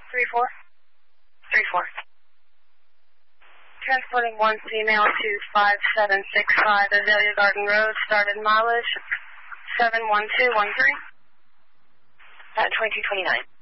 3-4. 3-4. Transporting one female to 5765 Azalea Garden Road, started mileage 71213. 2229.